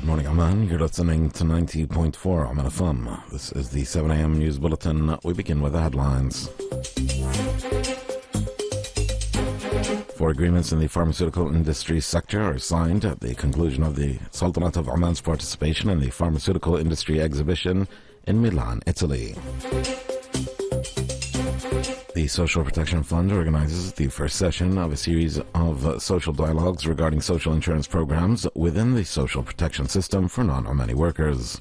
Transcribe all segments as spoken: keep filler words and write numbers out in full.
Good morning, Amman. You're listening to ninety point four Amman F M. This is the seven a.m. News Bulletin. We begin with the headlines. Four agreements in the pharmaceutical industry sector are signed at the conclusion of the Sultanate of Oman's participation in the pharmaceutical industry exhibition in Milan, Italy. The Social Protection Fund organizes the first session of a series of social dialogues regarding social insurance programs within the social protection system for non-Omani workers.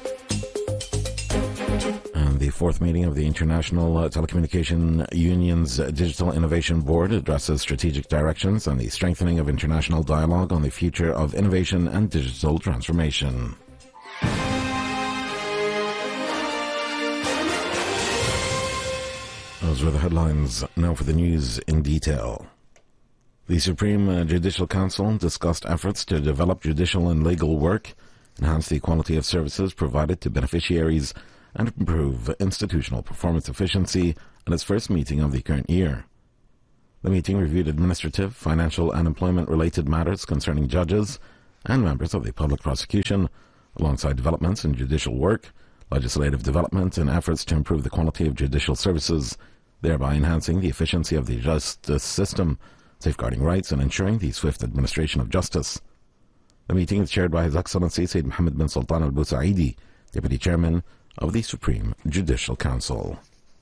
And the fourth meeting of the International Telecommunication Union's Digital Innovation Board addresses strategic directions and the strengthening of international dialogue on the future of innovation and digital transformation. Those were the headlines. Now for the news in detail. The Supreme Judicial Council discussed efforts to develop judicial and legal work, enhance the quality of services provided to beneficiaries, and improve institutional performance efficiency at its first meeting of the current year. The meeting reviewed administrative, financial, and employment-related matters concerning judges and members of the public prosecution, alongside developments in judicial work, legislative development, and efforts to improve the quality of judicial services, thereby enhancing the efficiency of the justice system, safeguarding rights, and ensuring the swift administration of justice. The meeting is chaired by His Excellency Sayyid Mohammed bin Sultan Al Busaidi, Deputy Chairman of the Supreme Judicial Council.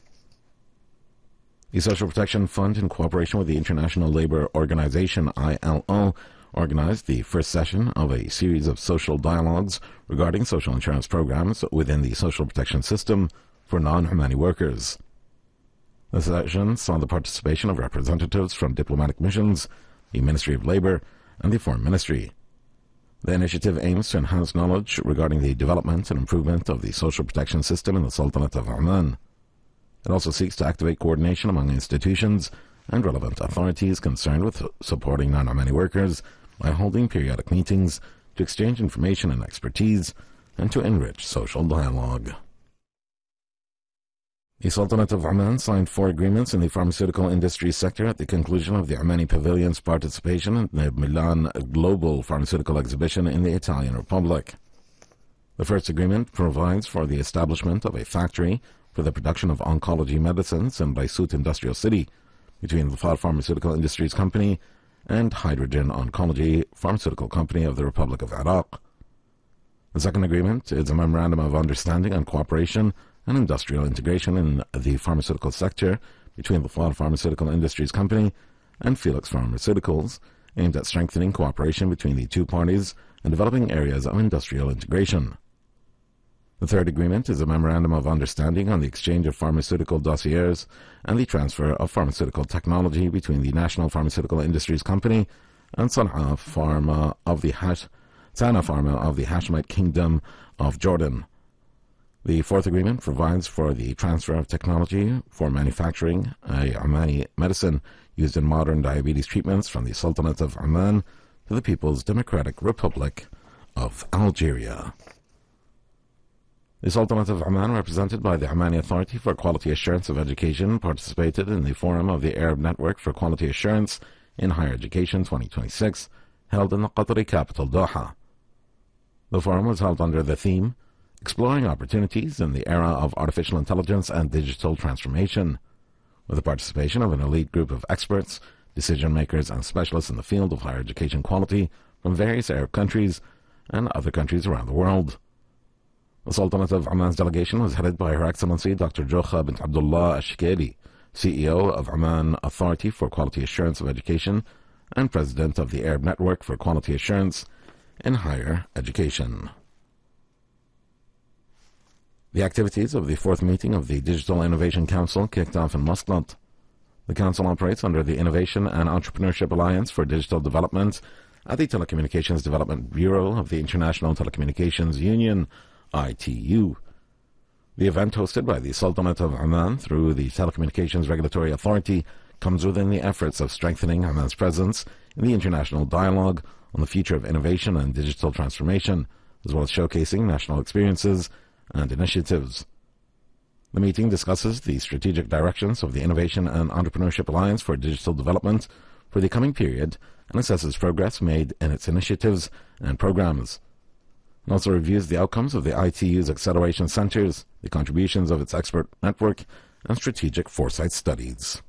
The Social Protection Fund, in cooperation with the International Labour Organization, I L O, organized the first session of a series of social dialogues regarding social insurance programs within the social protection system for non-Omani workers. The session saw the participation of representatives from diplomatic missions, the Ministry of Labour, and the Foreign Ministry. The initiative aims to enhance knowledge regarding the development and improvement of the social protection system in the Sultanate of Oman. It also seeks to activate coordination among institutions and relevant authorities concerned with supporting non-Omani workers by holding periodic meetings to exchange information and expertise and to enrich social dialogue. The Sultanate of Oman signed four agreements in the pharmaceutical industry sector at the conclusion of the Omani Pavilion's participation in the Milan Global Pharmaceutical Exhibition in the Italian Republic. The first agreement provides for the establishment of a factory for the production of oncology medicines in Baisut Industrial City between the Far Pharmaceutical Industries Company and Hydrogen Oncology Pharmaceutical Company of the Republic of Iraq. The second agreement is a memorandum of understanding on cooperation and industrial integration in the pharmaceutical sector between the Far Pharmaceutical Industries Company and Felix Pharmaceuticals, aimed at strengthening cooperation between the two parties and developing areas of industrial integration. The third agreement is a memorandum of understanding on the exchange of pharmaceutical dossiers and the transfer of pharmaceutical technology between the National Pharmaceutical Industries Company and Sana'a Pharma of the Hash, Sana Pharma of the Hashemite Kingdom of Jordan. The fourth agreement provides for the transfer of technology for manufacturing a Omani medicine used in modern diabetes treatments from the Sultanate of Oman to the People's Democratic Republic of Algeria. The Sultanate of Oman, represented by the Omani Authority for Quality Assurance of Education, participated in the Forum of the Arab Network for Quality Assurance in Higher Education twenty twenty-six, held in the Qatari capital Doha. The forum was held under the theme, Exploring Opportunities in the Era of Artificial Intelligence and Digital Transformation, with the participation of an elite group of experts, decision-makers, and specialists in the field of higher education quality from various Arab countries and other countries around the world. The Sultanate of Oman's delegation was headed by Her Excellency Doctor Jokha bint Abdullah Ashkeli, C E O of Oman Authority for Quality Assurance of Education and President of the Arab Network for Quality Assurance in Higher Education. The activities of the fourth meeting of the Digital Innovation Council kicked off in Muscat. The Council operates under the Innovation and Entrepreneurship Alliance for Digital Development at the Telecommunications Development Bureau of the International Telecommunications Union, I T U. The event, hosted by the Sultanate of Oman through the Telecommunications Regulatory Authority, comes within the efforts of strengthening Oman's presence in the international dialogue on the future of innovation and digital transformation, as well as showcasing national experiences and initiatives. The meeting discusses the strategic directions of the Innovation and Entrepreneurship Alliance for Digital Development for the coming period and assesses progress made in its initiatives and programs. It also reviews the outcomes of the I T U's acceleration centers, the contributions of its expert network, and strategic foresight studies.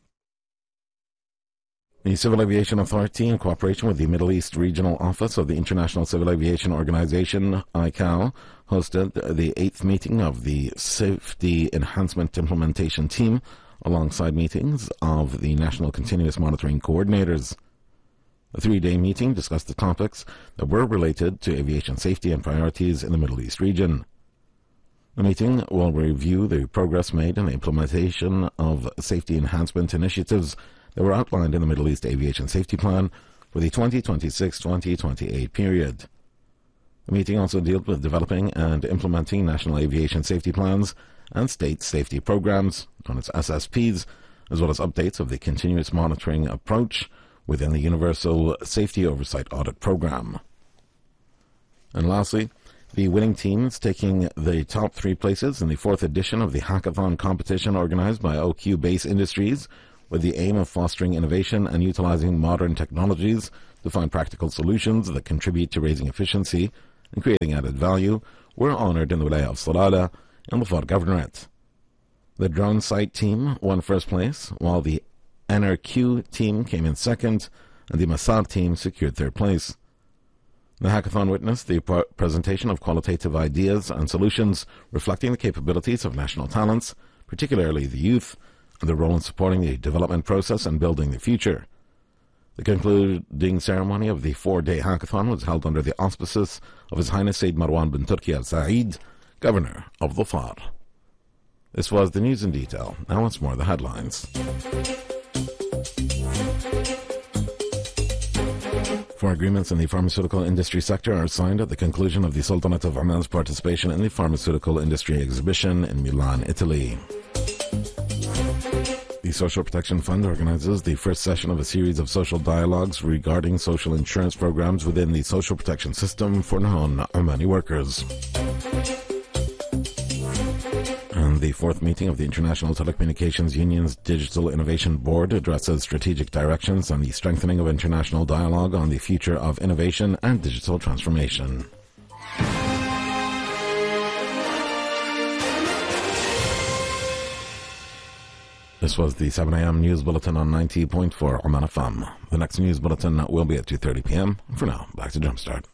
The Civil Aviation Authority, in cooperation with the Middle East Regional Office of the International Civil Aviation Organization, I C A O, hosted the eighth meeting of the Safety Enhancement Implementation Team, alongside meetings of the National Continuous Monitoring Coordinators. The three-day meeting discussed the topics that were related to aviation safety and priorities in the Middle East region. The meeting will review the progress made in the implementation of safety enhancement initiatives that were outlined in the Middle East Aviation Safety Plan for the twenty twenty-six to twenty twenty-eight period. The meeting also dealt with developing and implementing national aviation safety plans and state safety programs, known as S S Ps, as well as updates of the continuous monitoring approach within the Universal Safety Oversight Audit Program. And lastly, the winning teams taking the top three places in the fourth edition of the hackathon competition organized by O Q Base Industries, with the aim of fostering innovation and utilizing modern technologies to find practical solutions that contribute to raising efficiency and creating added value, were honored in the Wilaya of Salalah in the Far Governorate. The drone site team won first place, while the N R Q team came in second, and the Masar team secured third place. The hackathon witnessed the pre- presentation of qualitative ideas and solutions reflecting the capabilities of national talents, particularly the youth, and their role in supporting the development process and building the future. The concluding ceremony of the four-day hackathon was held under the auspices of His Highness Sayyid Marwan bin Turki Al Saeed, Governor of the Far. This was the news in detail. Now once more the headlines. Four agreements in the pharmaceutical industry sector are signed at the conclusion of the Sultanate of Oman's participation in the Pharmaceutical Industry Exhibition in Milan, Italy. The Social Protection Fund organizes the first session of a series of social dialogues regarding social insurance programs within the social protection system for non-Omani workers. And the fourth meeting of the International Telecommunications Union's Digital Innovation Board addresses strategic directions on the strengthening of international dialogue on the future of innovation and digital transformation. This was the seven a.m. News Bulletin on ninety point four Oman F M. The next news bulletin will be at two thirty p.m. For now, back to Jumpstart.